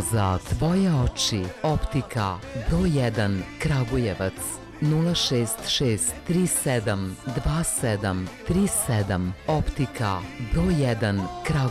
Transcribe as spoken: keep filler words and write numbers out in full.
za tvoje oči. Optika broj jedan Kragujevac nula šest šest tri sedam dva sedam tri sedam. Optika broj jedan Kragujevac.